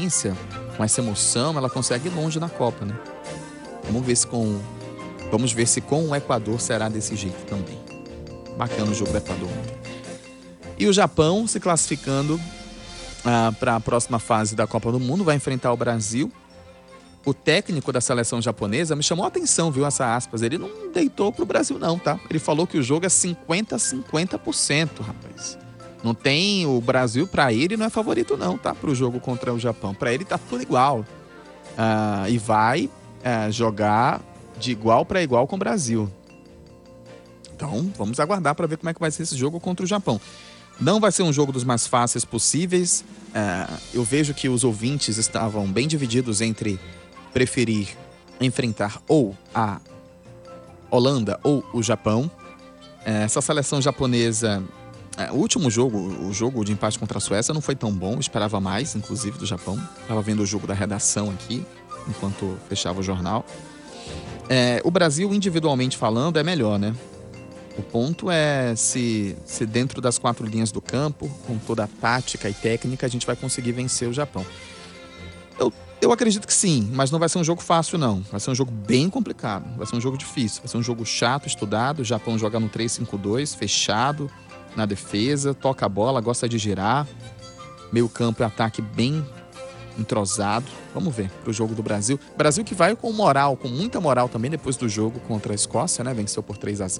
potência, com essa emoção, ela consegue ir longe na Copa, né? Vamos ver se com o Equador será desse jeito também. Bacana o jogo do Equador ontem. E o Japão se classificando para a próxima fase da Copa do Mundo, vai enfrentar o Brasil. O técnico da seleção japonesa me chamou a atenção, viu, essa aspas. Ele não deitou pro Brasil não, tá? Ele falou que o jogo é 50-50%, rapaz. Não tem o Brasil, pra ele não é favorito não, tá? Pro jogo contra o Japão. Pra ele tá tudo igual. E vai jogar de igual para igual com o Brasil. Então, vamos aguardar para ver como é que vai ser esse jogo contra o Japão. Não vai ser um jogo dos mais fáceis possíveis. Eu vejo que os ouvintes estavam bem divididos entre preferir enfrentar ou a Holanda ou o Japão. Essa seleção japonesa, o último jogo, o jogo de empate contra a Suécia não foi tão bom, eu esperava mais, inclusive, do Japão. Estava vendo o jogo da redação aqui, enquanto fechava o jornal. O Brasil, individualmente falando, é melhor, né? O ponto é se dentro das 4 linhas do campo, com toda a tática e técnica, a gente vai conseguir vencer o Japão. Eu acredito que sim, mas não vai ser um jogo fácil, não. Vai ser um jogo bem complicado, vai ser um jogo difícil, vai ser um jogo chato, estudado. O Japão joga no 3-5-2, fechado, na defesa, toca a bola, gosta de girar. Meio campo e ataque bem entrosado. Vamos ver pro jogo do Brasil. Brasil que vai com moral, com muita moral também depois do jogo contra a Escócia, né? Venceu por 3-0.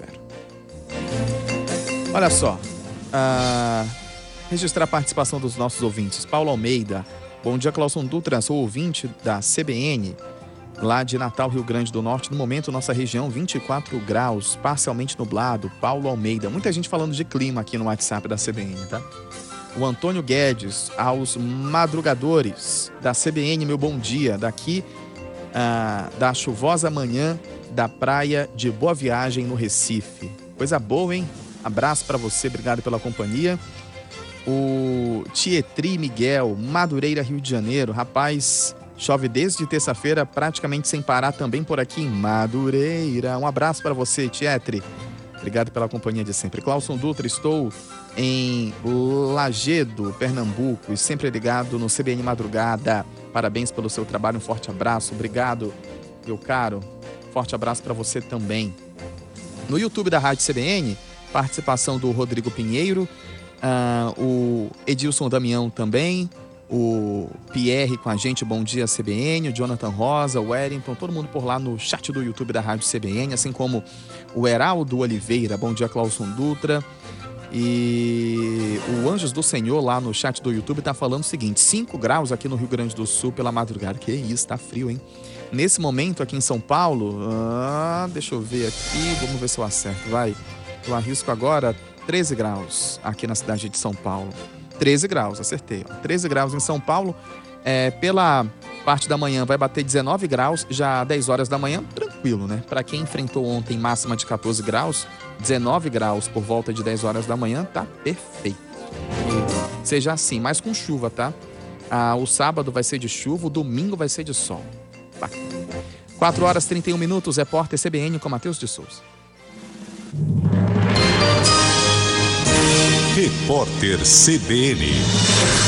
Olha só, registrar a participação dos nossos ouvintes. Paulo Almeida, bom dia, Clauson Dutra, sou ouvinte da CBN, lá de Natal, Rio Grande do Norte. No momento, nossa região, 24 graus, parcialmente nublado. Paulo Almeida, muita gente falando de clima aqui no WhatsApp da CBN, tá? O Antônio Guedes, aos madrugadores da CBN, meu bom dia, daqui da chuvosa manhã da praia de Boa Viagem, no Recife. Coisa boa, hein? Abraço pra você, obrigado pela companhia. O Tietri Miguel, Madureira, Rio de Janeiro. Rapaz, chove desde terça-feira, praticamente sem parar também por aqui em Madureira. Um abraço pra você, Tietri. Obrigado pela companhia de sempre. Clauson Dutra, estou em Lagedo, Pernambuco, e sempre ligado no CBN Madrugada. Parabéns pelo seu trabalho, um forte abraço. Obrigado, meu caro. Forte abraço para você também. No YouTube da Rádio CBN, participação do Rodrigo Pinheiro, o Edilson Damião também, o Pierre com a gente, bom dia CBN, o Jonathan Rosa, o Wellington, todo mundo por lá no chat do YouTube da Rádio CBN, assim como o Heraldo Oliveira, bom dia Clauson Dutra. E o Anjos do Senhor lá no chat do YouTube tá falando o seguinte: 5 graus aqui no Rio Grande do Sul pela madrugada. Que isso, tá frio, hein? Nesse momento aqui em São Paulo, deixa eu ver aqui, vamos ver se eu acerto, vai. Eu arrisco agora 13 graus aqui na cidade de São Paulo. 13 graus, acertei. 13 graus em São Paulo. Pela parte da manhã vai bater 19 graus, já 10 horas da manhã, tranquilo, né? Para quem enfrentou ontem máxima de 14 graus, 19 graus por volta de 10 horas da manhã, tá perfeito. Seja assim, mas com chuva, tá? O sábado vai ser de chuva, o domingo vai ser de sol. 4 horas e 31 minutos, repórter CBN com Matheus de Souza. Repórter CBN.